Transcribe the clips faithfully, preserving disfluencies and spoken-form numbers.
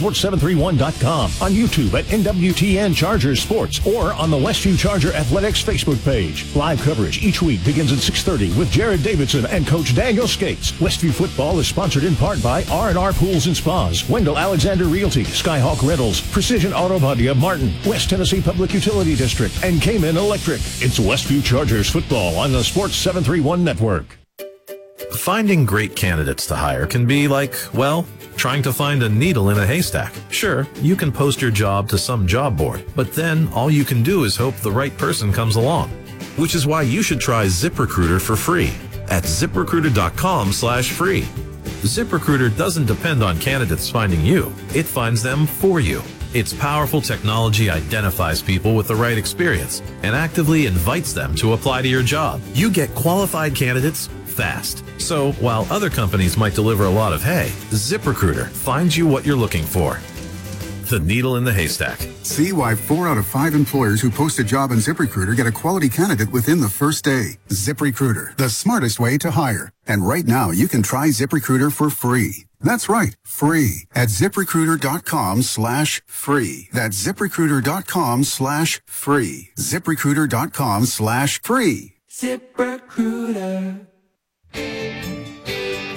sports seven three one dot com, on YouTube at N W T N Chargers Sports, or on the Westview Charger Athletics Facebook page. Live coverage each week begins at six thirty with Jared Davidson and Coach Daniel Skates. Westview Football is sponsored in part by R and R Pools and Spas, Wendell Alexander Realty, Skyhawk Rentals, Precision Auto Body of Martin, West Tennessee Public Utility District, and Cayman Electric. It's Westview Chargers Football on the Sports seven three one Network. Finding great candidates to hire can be like, well, trying to find a needle in a haystack. Sure, you can post your job to some job board, but then all you can do is hope the right person comes along. Which is why you should try ZipRecruiter for free at ZipRecruiter.com slash free. ZipRecruiter doesn't depend on candidates finding you. It finds them for you. Its powerful technology identifies people with the right experience and actively invites them to apply to your job. You get qualified candidates fast. So while other companies might deliver a lot of hay, ZipRecruiter finds you what you're looking for. The needle in the haystack. See why four out of five employers who post a job on ZipRecruiter get a quality candidate within the first day. ZipRecruiter, the smartest way to hire. And right now, you can try ZipRecruiter for free. That's right, free at ZipRecruiter.com slash free. That's ZipRecruiter.com slash free. ZipRecruiter.com slash free. ZipRecruiter.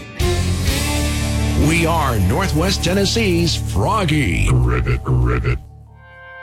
We are Northwest Tennessee's Froggy. Rivet, rivet.